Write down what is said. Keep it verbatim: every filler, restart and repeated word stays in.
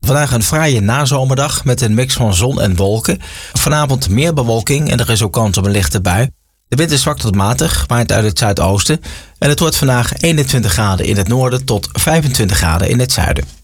Vandaag een fraaie nazomerdag met een mix van zon en wolken. Vanavond meer bewolking en er is ook kans op een lichte bui. De wind is zwak tot matig, waait uit het zuidoosten. En het wordt vandaag eenentwintig graden in het noorden tot vijfentwintig graden in het zuiden.